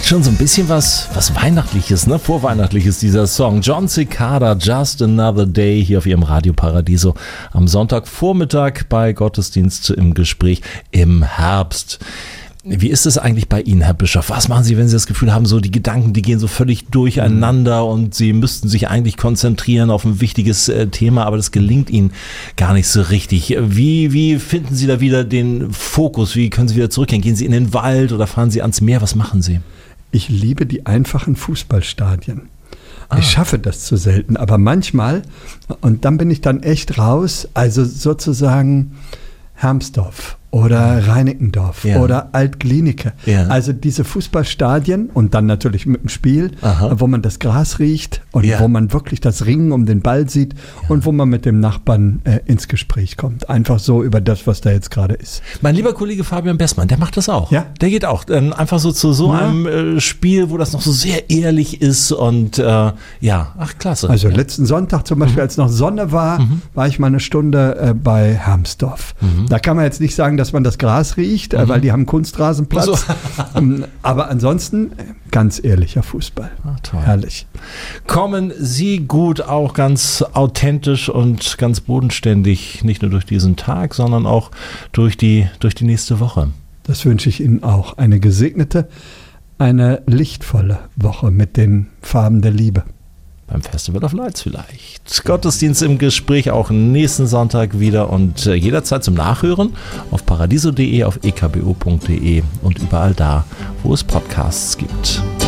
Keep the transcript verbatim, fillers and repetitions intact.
Hat schon so ein bisschen was, was Weihnachtliches, ne? Vorweihnachtliches, dieser Song. Jon Secada, Just Another Day, hier auf ihrem Radio Paradiso am Sonntagvormittag bei Gottesdienst im Gespräch im Herbst. Wie ist es eigentlich bei Ihnen, Herr Bischof? Was machen Sie, wenn Sie das Gefühl haben, so die Gedanken, die gehen so völlig durcheinander und Sie müssten sich eigentlich konzentrieren auf ein wichtiges äh, Thema, aber das gelingt Ihnen gar nicht so richtig. Wie, wie finden Sie da wieder den Fokus? Wie können Sie wieder zurückgehen? Gehen Sie in den Wald oder fahren Sie ans Meer? Was machen Sie? Ich liebe die einfachen Fußballstadien. Ah. Ich schaffe das zu selten, aber manchmal, und dann bin ich dann echt raus, also sozusagen Hermsdorf oder Reinickendorf Ja. oder Alt-Glienicke. Ja. Also diese Fußballstadien und dann natürlich mit dem Spiel, Aha. wo man das Gras riecht und Ja. wo man wirklich das Ringen um den Ball sieht und wo man mit dem Nachbarn äh, ins Gespräch kommt. Einfach so über das, was da jetzt gerade ist. Mein lieber Kollege Fabian Bessmann, der macht das auch. Ja? Der geht auch ähm, einfach so zu so Ja. einem äh, Spiel, wo das noch so sehr ehrlich ist und äh, ja, ach klasse. Also ja. letzten Sonntag zum Beispiel, als noch Sonne war, Mhm. war ich mal eine Stunde äh, bei Hermsdorf. Mhm. Da kann man jetzt nicht sagen, dass man das Gras riecht, äh, Mhm. weil die haben Kunstrasenplatz. Ach so. Ähm, Aber ansonsten äh, ganz ehrlicher Fußball. Ah, toll. Herrlich. Kommen Sie gut auch ganz authentisch und ganz bodenständig, nicht nur durch diesen Tag, sondern auch durch die, durch die nächste Woche. Das wünsche ich Ihnen auch. Eine gesegnete, eine lichtvolle Woche mit den Farben der Liebe. Beim Festival of Lights vielleicht. Gottesdienst im Gespräch auch nächsten Sonntag wieder und äh, jederzeit zum Nachhören auf paradiso punkt de, auf e k b o punkt de und überall da, wo es Podcasts gibt.